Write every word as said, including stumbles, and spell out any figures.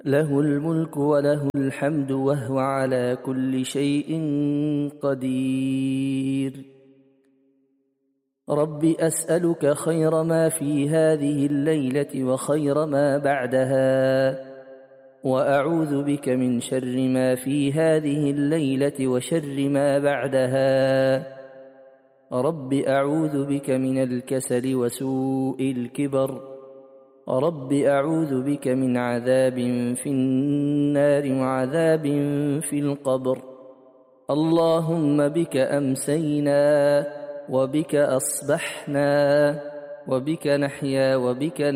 له الملك وله الحمد وهو على كل شيء قدير. رب أسألك خير ما في هذه الليلة وخير ما بعدها، وأعوذ بك من شر ما في هذه الليلة وشر ما بعدها. رب أعوذ بك من الكسل وسوء الكبر. رب أعوذ بك من عذاب في النار وعذاب في القبر. اللهم بك أمسينا وبك أصبحنا وبك نحيا وبك